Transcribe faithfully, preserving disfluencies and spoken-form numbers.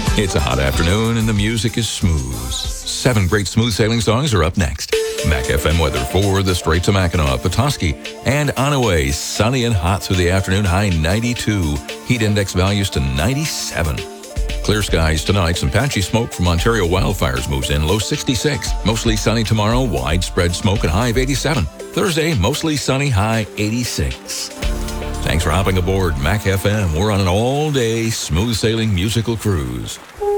It's a hot afternoon and the music is smooth. Seven great smooth sailing songs are up next. Mac F M weather for the Straits of Mackinac, Petoskey, and Onaway. Sunny and hot through the afternoon, high ninety-two. Heat index values to ninety-seven. Clear skies tonight. Some patchy smoke from Ontario wildfires moves in, low sixty-six. Mostly sunny tomorrow, widespread smoke and high of eighty-seven. Thursday, mostly sunny, high eighty-six. Thanks for hopping aboard Mac F M. We're on an all-day smooth sailing musical cruise.